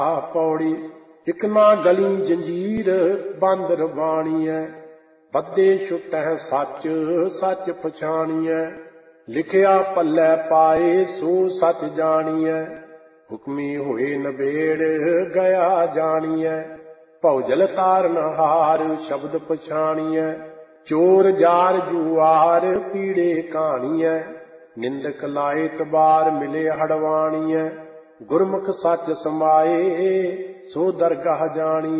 ਆ ਪੌੜੀ ਇਕ ਨਾ ਗਲੀ ਜੰਜੀਰ ਬੰਦ ਰਬਾਣੀਐ। ਬੱਧੇ ਛੁਟੈ ਸੱਚ ਸੱਚ ਪਛਾਣੀਐ। ਲਿਖਿਆ ਪੱਲੇ ਪਾਏ ਸੋ ਸੱਚ ਜਾਣੀਐ। ਹੁਕਮੀ ਹੋਏ ਨਬੇੜ ਗਿਆ ਜਾਣੀਐ। ਭੌਜਲ ਤਾਰਨ ਹਾਰ ਸ਼ਬਦ ਪਛਾਣੀਐ। ਚੋਰ ਜਾਰ ਜੁਆਰ ਪੀੜੇ ਕਹਾਣੀਐ। ਨਿੰਦਕ ਲਾਏ ਤਬਾਰ ਮਿਲੇ ਹੜਵਾਣੀਐ। ਗੁਰਮੁਖ ਸੱਚ ਸਮਾਏ ਸੋ ਦਰਗਾਹ ਜਾਣੀ।